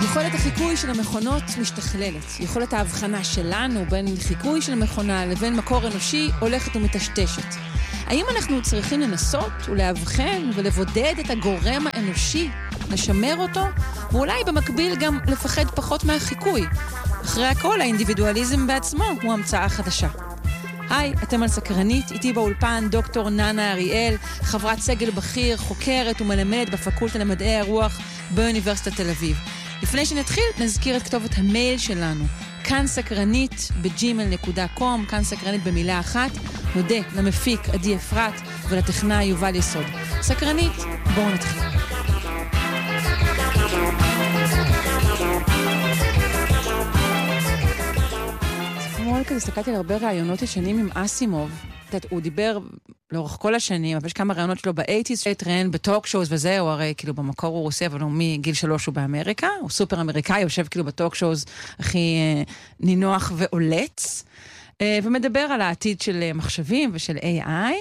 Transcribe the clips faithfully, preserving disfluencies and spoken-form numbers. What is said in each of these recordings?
יכולת החיקוי של המכונות משתכללת. יכולת ההבחנה שלנו בין חיקוי של מכונה לבין מקור אנושי הולכת ומטשטשת. האם אנחנו צריכים לנסות ולהבחן ולבודד את הגורם האנושי, לשמר אותו, ואולי במקביל גם לפחד פחות מהחיקוי? אחרי הכל, האינדיבידואליזם בעצמו הוא המצאה חדשה. היי, אתם על סקרנית, איתי באולפן דוקטור ננה אריאל, חברת סגל בכיר, חוקרת ומלמדת בפקולטה למדעי הרוח באוניברסיטת תל אביב. לפני שנתחיל, נזכיר את כתובת המייל שלנו, כאן סקרנית בג'ימייל נקודה קום, כאן סקרנית במילה אחת. נודה למפיק עדי אפרת ולטכנאי יובל יסוד. סקרנית, בואו נתחיל. כמו כזה, הסתכלתי על הרבה רעיונות ישנים עם אסימוב. הוא דיבר לאורך כל השנים, אבל יש כמה רעיונות שלו ב-שמונים, שהתראיין בטוק שואוז וזה, הוא הרי כאילו במקור הוא רוסי, אבל הוא מגיל שלוש הוא באמריקה, הוא סופר אמריקאי, יושב כאילו בטוק שואוז הכי אה, נינוח ועולץ, אה, ומדבר על העתיד של מחשבים ושל איי איי,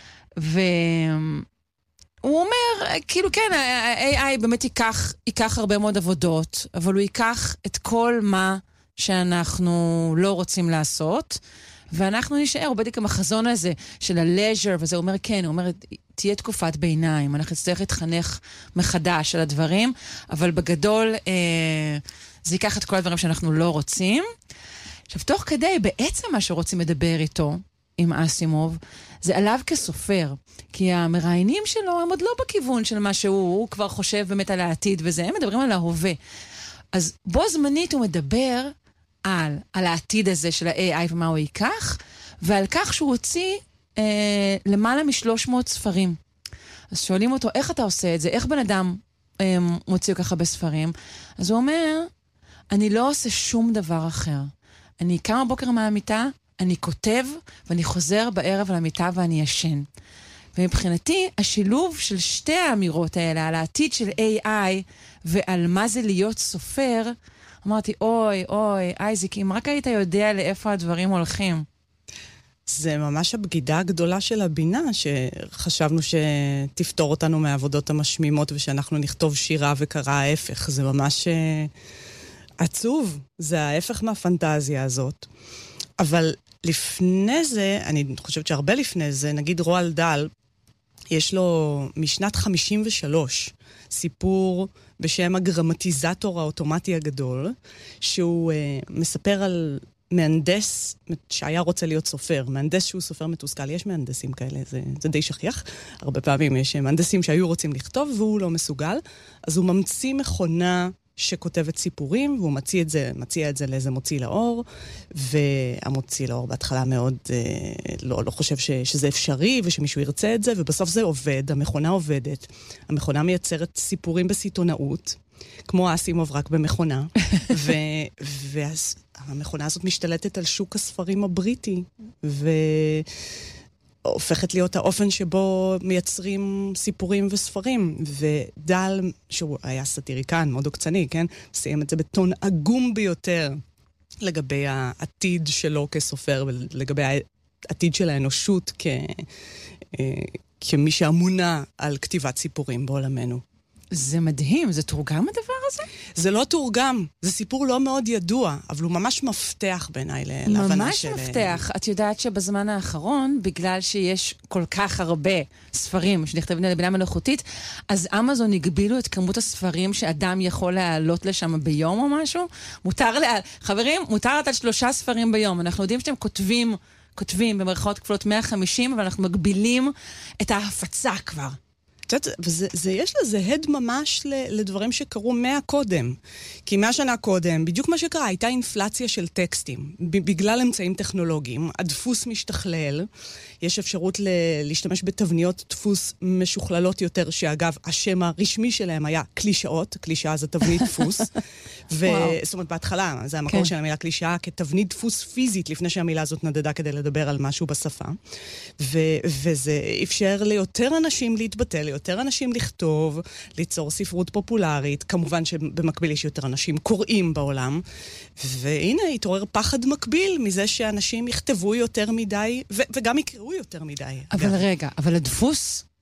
והוא אומר, כאילו כן, ה-איי איי באמת ייקח, ייקח הרבה מאוד עבודות, אבל הוא ייקח את כל מה שאנחנו לא רוצים לעשות, ואנחנו נשאר, הוא בדיוק עם החזון הזה של הלז'ר, וזה אומר כן, הוא אומר, תהיה תקופת ביניים, אנחנו נצטרך להתחנך מחדש על הדברים, אבל בגדול אה, זה ייקח את כל הדברים שאנחנו לא רוצים. עכשיו, תוך כדי, בעצם מה שרוצים לדבר איתו, עם אסימוב, זה עליו כסופר, כי המראיינים שלו הם עוד לא בכיוון של מה שהוא, הוא כבר חושב באמת על העתיד וזה, הם מדברים על ההווה. אז בו זמנית הוא מדבר על, על העתיד הזה של ה-איי איי ומה הוא ייקח, ועל כך שהוא הוציא אה, למעלה משלוש מאות ספרים. אז שואלים אותו, איך אתה עושה את זה? איך בן אדם אה, מוציא ככה בספרים? אז הוא אומר, אני לא עושה שום דבר אחר. אני קם בבוקר מהמיטה, אני כותב, ואני חוזר בערב על המיטה ואני ישן. ומבחינתי, השילוב של שתי האמירות האלה, על העתיד של איי איי ועל מה זה להיות סופר, אמרתי, אוי, אוי, אייזיק, אם רק היית יודע לאיפה הדברים הולכים. זה ממש הבגידה הגדולה של הבינה, שחשבנו שתפתור אותנו מהעבודות המשמימות, ושאנחנו נכתוב שירה וקרא ההפך. זה ממש עצוב, זה ההפך מהפנטזיה הזאת. אבל לפני זה, אני חושבת שהרבה לפני זה, נגיד רועל דל, יש לו משנת חמישים ושלוש סיפור בשם הגרמטיזטור האוטומטי הגדול, שהוא uh, מספר על מהנדס שהיה רוצה להיות סופר, מהנדס שהוא סופר מתוסכל. יש מהנדסים כאלה, זה, זה די שכיח. הרבה פעמים יש מהנדסים שהיו רוצים לכתוב והוא לא מסוגל, אז הוא ממציא מכונה שכותבת סיפורים, והוא מציע את זה, מציע את זה לאיזה מוציא לאור, והמוציא לאור בהתחלה מאוד אה, לא, לא חושב ש, שזה אפשרי, ושמישהו ירצה את זה, ובסוף זה עובד, המכונה עובדת. המכונה מייצרת סיפורים בסיטונאות, כמו אסימוב רק במכונה, ו, והמכונה הזאת משתלטת על שוק הספרים הבריטי, ו... הופכת להיות האופן שבו מייצרים סיפורים וספרים. ודל, שהוא היה סטיריקן, מאוד עוקצני, כן? סיים את זה בטון עגום ביותר לגבי העתיד שלו כסופר, ולגבי העתיד של האנושות כ... כמי שאמונה על כתיבת סיפורים בעולמנו. זה מדהים, זה תורגם הדבר הזה? זה לא תורגם, זה סיפור לא מאוד ידוע, אבל הוא ממש מפתח בעיניי להבנה של... ממש מפתח. את יודעת שבזמן האחרון, בגלל שיש כל כך הרבה ספרים שנכתבים לבינה מלאכותית, אז אמזון הגבילו את כמות הספרים שאדם יכול להעלות לשם ביום או משהו. מותר לה... חברים, מותר לתת שלושה ספרים ביום. אנחנו יודעים שאתם כותבים, כותבים במרכאות כפולות מאה וחמישים, אבל אנחנו מגבילים את ההפצה כבר. וזה, זה, יש לזה הד ממש לדברים שקרו מהקודם. כי מהשנה קודם, בדיוק מה שקרה, הייתה אינפלציה של טקסטים. בגלל אמצעים טכנולוגיים, הדפוס משתכלל, יש אפשרות ל- להשתמש בתבניות דפוס משוכללות יותר, שאגב, השם הרשמי שלהם היה קלישאות, קלישאה זה תבנית דפוס. ו- זאת אומרת, בהתחלה, זה המקור כן. של המילה קלישאה, כתבנית דפוס פיזית, לפני שהמילה הזאת נדדה כדי לדבר על משהו בשפה. ו- וזה אפשר ליותר אנשים להתבטא, ליותר אנשים לכתוב, ליצור ספרות פופולרית. כמובן שבמקביל יש יותר אנשים קוראים בעולם. והנה, התעורר פחד מקביל מזה שאנשים יכתבו יותר מדי, ו- וגם יקראו יותר מדי. אבל גם. רגע, אבל הדפוס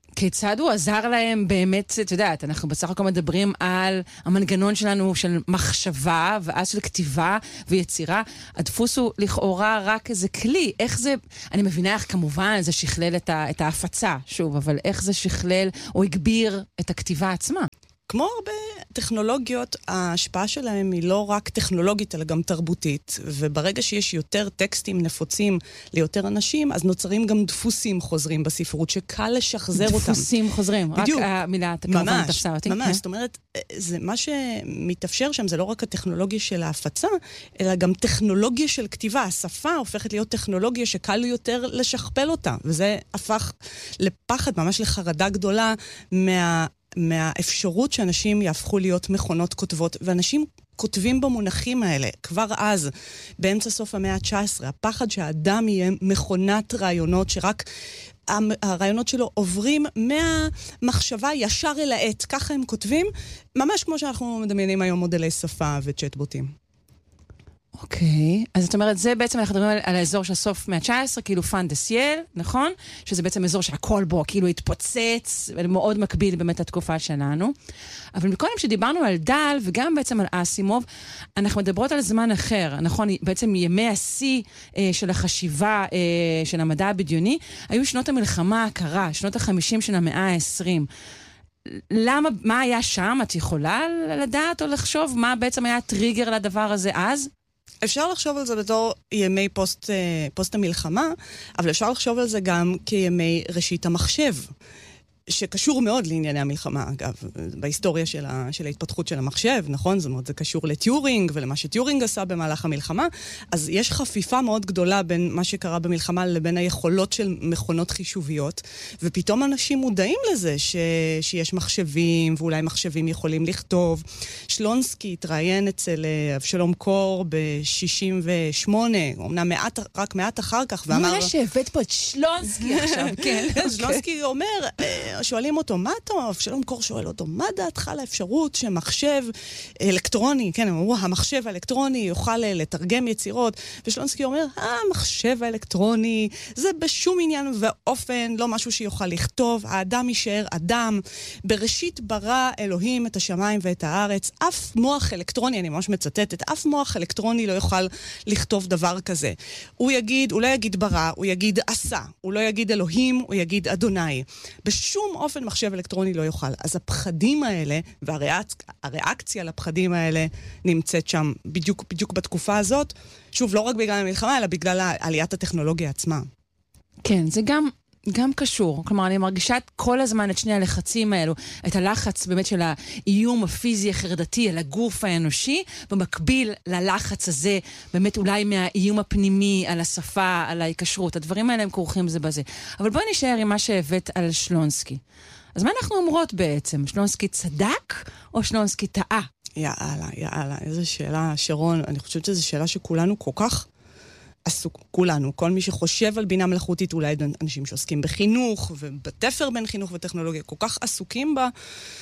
כיצד הוא עזר להם באמת, את יודעת, אנחנו בסך הכל מדברים על המנגנון שלנו של מחשבה, ואז של כתיבה ויצירה. הדפוס הוא לכאורה רק איזה כלי. איך זה, אני מבינה איך כמובן זה שכלל את, ה, את ההפצה, שוב, אבל איך זה שכלל או הגביר את הכתיבה עצמה? כמו הרבה טכנולוגיות, ההשפעה שלהם היא לא רק טכנולוגית, אלא גם תרבותית. וברגע שיש יותר טקסטים נפוצים ליותר אנשים, אז נוצרים גם דפוסים חוזרים בספרות, שקל לשחזר אותם. דפוסים חוזרים, בדיוק. רק המילה כמובן תפסה אותי. ממש, זאת אומרת, זה מה שמתאפשר שם, זה לא רק הטכנולוגיה של ההפצה, אלא גם טכנולוגיה של כתיבה. השפה הופכת להיות טכנולוגיה שקל יותר לשכפל אותה, וזה הפך לפחד, ממש לחרדה גדולה מה... מהאפשרות שאנשים יהפכו להיות מכונות כותבות, ואנשים כותבים במונחים האלה, כבר אז, באמצע סוף המאה ה-תשע עשרה, הפחד שהאדם יהיה מכונת רעיונות, שרק הרעיונות שלו עוברים מהמחשבה ישר אל העט, ככה הם כותבים, ממש כמו שאנחנו מדמיינים היום מודלי שפה וצ'טבוטים. אוקיי, אז זאת אומרת, זה בעצם אנחנו מדברים על, על האזור של סוף מאה ה-תשע עשרה, כאילו פן דה סייל, נכון? שזה בעצם אזור שהכל בו כאילו התפוצץ, ומאוד מקביל באמת לתקופה שלנו. אבל מקודם שדיברנו על דל, וגם בעצם על אסימוב, אנחנו מדברות על זמן אחר, נכון? בעצם ימי השיא אה, של החשיבה אה, של המדע הבדיוני, היו שנות המלחמה הקרה, שנות ה-חמישים של המאה ה-עשרים. למה, מה היה שם? את יכולה לדעת או לחשוב מה בעצם היה טריגר לדבר הזה אז? אפשר לחשוב על זה בתור ימי פוסט, פוסט המלחמה, אבל אפשר לחשוב על זה גם כימי ראשית המחשב, שקשור מאוד לענייני המלחמה, אגב, בהיסטוריה של, ה, של ההתפתחות של המחשב, נכון? זאת אומרת, זה קשור לטיורינג ולמה שטיורינג עשה במהלך המלחמה, אז יש חפיפה מאוד גדולה בין מה שקרה במלחמה לבין היכולות של מכונות חישוביות, ופתאום אנשים מודעים לזה ש, שיש מחשבים, ואולי מחשבים יכולים לכתוב. שלונסקי התראיין אצל אבשלום קור ב-שישים ושמונה, אמנם מעט, רק מעט אחר כך, ואמר... מה שהבאת פה את שלונסקי עכשיו, כן. שלונסקי אומר... שואלים אותו, מה טוב? שלום קור שואל אותו, מה דעתך לאפשרות שמחשב אלקטרוני, כן, הם אמרו, המחשב האלקטרוני יוכל לתרגם יצירות, ושלונסקי אומר, המחשב האלקטרוני זה בשום עניין ואופן לא משהו שיוכל לכתוב, האדם יישאר אדם, בראשית ברא אלוהים את השמיים ואת הארץ, אף מוח אלקטרוני, אני ממש מצטטת, אף מוח אלקטרוני לא יוכל לכתוב דבר כזה. הוא יגיד, הוא לא יגיד ברא, הוא יגיד עשה, הוא לא יגיד אלוהים, הוא יגיד אדוני. בשום אופן מחשב אלקטרוני לא יוכל. אז הפחדים האלה, והריאקציה לפחדים האלה נמצאת שם בדיוק, בדיוק בתקופה הזאת. שוב, לא רק בגלל המלחמה, אלא בגלל עליית הטכנולוגיה עצמה. כן, זה גם, גם קשור. כלומר, אני מרגישה כל הזמן את שני הלחצים האלו, את הלחץ באמת של האיום הפיזי החרדתי על הגוף האנושי, במקביל ללחץ הזה, באמת אולי מהאיום הפנימי על השפה, על ההיקשרות. הדברים האלה הם כורכים זה בזה. אבל בואי נשאר עם מה שהבאת על שלונסקי. אז מה אנחנו אומרות בעצם? שלונסקי צדק או שלונסקי טעה? יאללה, יאללה, איזו שאלה, שרון. אני חושבת שזו שאלה שכולנו כל כך עסוק, כולנו, כל מי שחושב על בינה מלאכותית, אולי אנשים שעוסקים בחינוך, ובתפר בין חינוך וטכנולוגיה, כל כך עסוקים בה.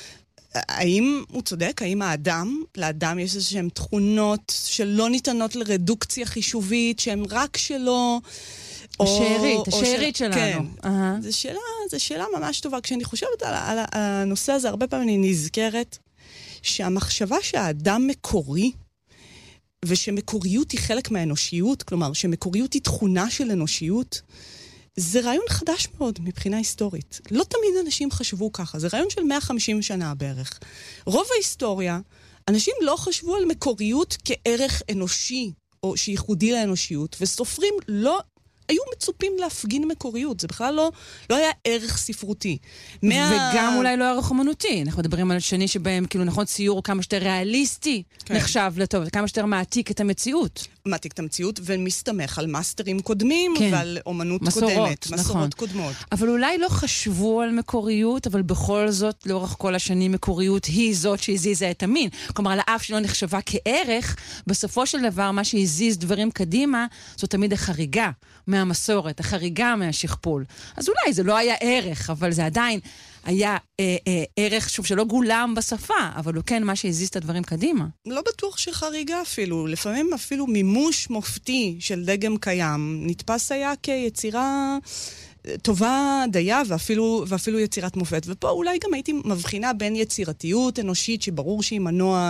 האם הוא צודק? האם האדם, לאדם יש איזשהם תכונות שלא ניתנות לרדוקציה חישובית, שהן רק שלו... השארית, השארית שלנו. כן. זו שאלה, זו שאלה ממש טובה. כשאני חושבת על, על, על הנושא הזה, הרבה פעמים אני נזכרת שהמחשבה שהאדם מקורי, ושמקוריות היא חלק מהאנושיות, כלומר, שמקוריות היא תכונה של אנושיות, זה רעיון חדש מאוד מבחינה היסטורית. לא תמיד אנשים חשבו ככה, זה רעיון של מאה וחמישים שנה בערך. רוב ההיסטוריה, אנשים לא חשבו על מקוריות כערך אנושי, או שייחודי לאנושיות, וסופרים לא... היו מצופים להפגין מקוריות, זה בכלל לא, לא היה ערך ספרותי. מה... וגם אולי לא ערך אומנותי, אנחנו מדברים על שני שבהם, כאילו נכון, ציור כמה שיותר ריאליסטי כן. נחשב לטוב, כמה שיותר מעתיק את המציאות. מעתיק את המציאות ומסתמך על מאסטרים קודמים כן. ועל אומנות מסורות, קודמת, מסורות נכון. קודמות. אבל אולי לא חשבו על מקוריות, אבל בכל זאת, לאורך כל השנים, מקוריות היא זאת שהזיזה את המין. כלומר, על האף שלא נחשבה כערך, בסופו של דבר, מה שהזיז דברים קדימה, זאת תמיד החריגה מהמסורת, החריגה מהשכפול. אז אולי זה לא היה ערך, אבל זה עדיין היה אה, אה, ערך שוב שלא גולם בשפה, אבל הוא כן מה שהזיז את הדברים קדימה. לא בטוח שחריגה אפילו, לפעמים אפילו מימוש מופתי של דגם קיים, נתפס היה כיצירה טובה דייה ואפילו, ואפילו יצירת מופת. ופה אולי גם הייתי מבחינה בין יצירתיות אנושית, שברור שהיא מנוע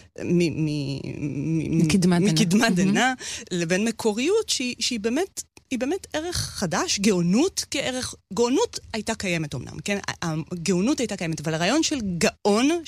מקדמת דנא, לבין מקוריות שהיא, שהיא באמת, היא באמת ערך חדש, גאונות כערך, גאונות הייתה קיימת אמנם, כן? הגאונות הייתה קיימת, אבל הרעיון של גאון